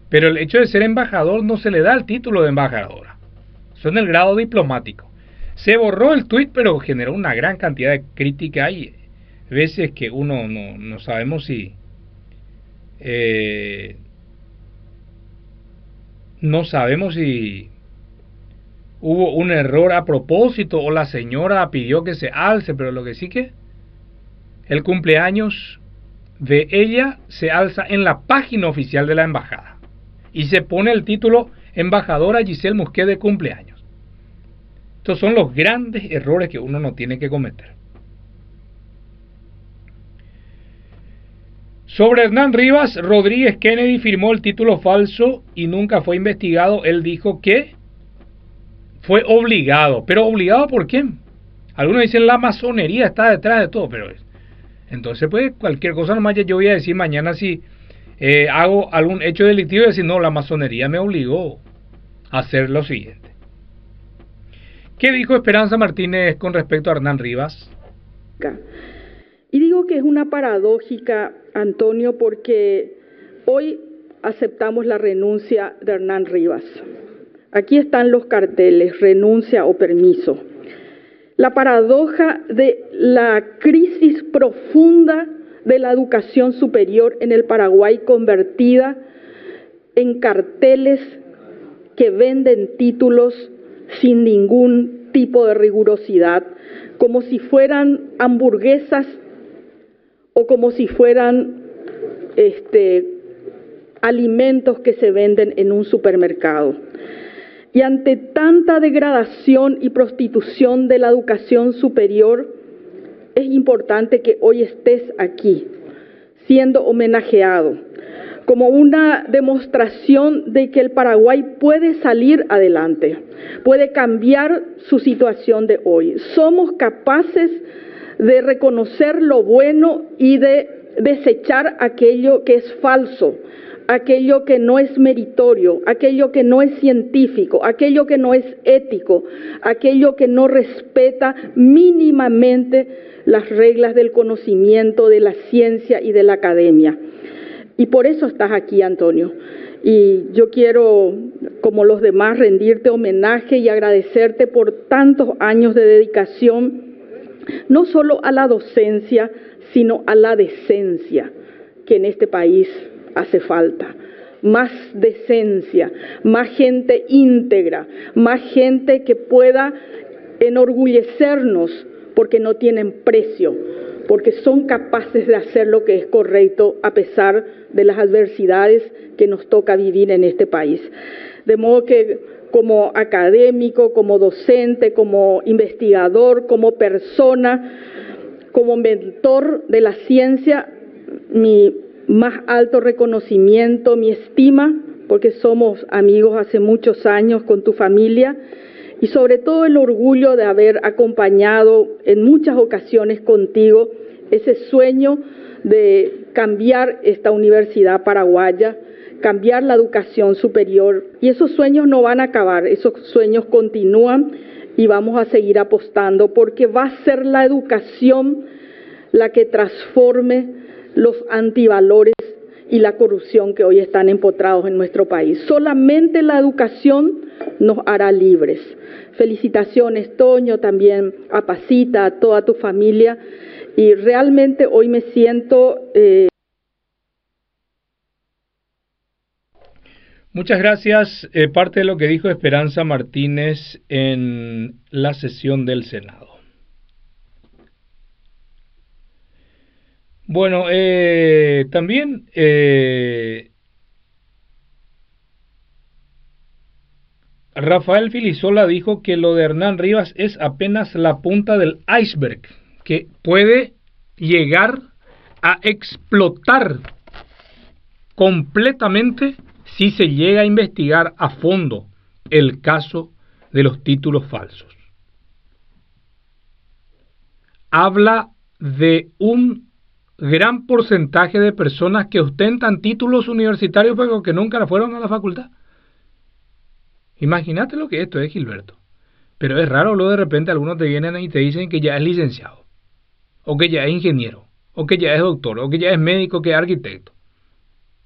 Pero el hecho de ser embajador no se le da el título de embajadora. Eso en el grado diplomático. Se borró el tuit, pero generó una gran cantidad de crítica y veces que uno no sabemos si no sabemos si hubo un error a propósito o la señora pidió que se alce, pero lo que sí que el cumpleaños de ella se alza en la página oficial de la embajada y se pone el título embajadora Giselle Musquet de cumpleaños. Estos son los grandes errores que uno no tiene que cometer. Sobre Hernán Rivas, Rodríguez Kennedy firmó el título falso y nunca fue investigado. Él dijo que fue obligado. ¿Pero obligado por quién? Algunos dicen la masonería está detrás de todo, pero entonces pues cualquier cosa nomás yo voy a decir mañana si hago algún hecho delictivo y decir no, la masonería me obligó a hacer lo siguiente. ¿Qué dijo Esperanza Martínez con respecto a Hernán Rivas? Y digo que es una paradójica, Antonio, porque hoy aceptamos la renuncia de Hernán Rivas. Aquí están los carteles, renuncia o permiso. La paradoja de la crisis profunda de la educación superior en el Paraguay convertida en carteles que venden títulos sin ningún tipo de rigurosidad, como si fueran hamburguesas o como si fueran alimentos que se venden en un supermercado. Y ante tanta degradación y prostitución de la educación superior, es importante que hoy estés aquí, siendo homenajeado, como una demostración de que el Paraguay puede salir adelante, puede cambiar su situación de hoy. Somos capaces de reconocer lo bueno y de desechar aquello que es falso, aquello que no es meritorio, aquello que no es científico, aquello que no es ético, aquello que no respeta mínimamente las reglas del conocimiento, de la ciencia y de la academia. Y por eso estás aquí, Antonio. Y yo quiero, como los demás, rendirte homenaje y agradecerte por tantos años de dedicación, no solo a la docencia, sino a la decencia, que en este país hace falta. Más decencia, más gente íntegra, más gente que pueda enorgullecernos porque no tienen precio, porque son capaces de hacer lo que es correcto a pesar de las adversidades que nos toca vivir en este país. De modo que como académico, como docente, como investigador, como persona, como mentor de la ciencia, mi más alto reconocimiento, mi estima, porque somos amigos hace muchos años con tu familia, y sobre todo el orgullo de haber acompañado en muchas ocasiones contigo ese sueño de cambiar esta universidad paraguaya, cambiar la educación superior. Y esos sueños no van a acabar, esos sueños continúan y vamos a seguir apostando porque va a ser la educación la que transforme los antivalores y la corrupción que hoy están empotrados en nuestro país. Solamente la educación nos hará libres. Felicitaciones, Toño, también a Pasita, a toda tu familia. Y realmente hoy me siento... Muchas gracias. Parte de lo que dijo Esperanza Martínez en la sesión del Senado. Bueno, también Rafael Filisola dijo que lo de Hernán Rivas es apenas la punta del iceberg, que puede llegar a explotar completamente si se llega a investigar a fondo el caso de los títulos falsos. Habla de un gran porcentaje de personas que ostentan títulos universitarios pero que nunca fueron a la facultad. Imagínate lo que esto es, Gilberto. Pero es raro, luego de repente algunos te vienen y te dicen que ya es licenciado, o que ya es ingeniero, o que ya es doctor, o que ya es médico, que es arquitecto.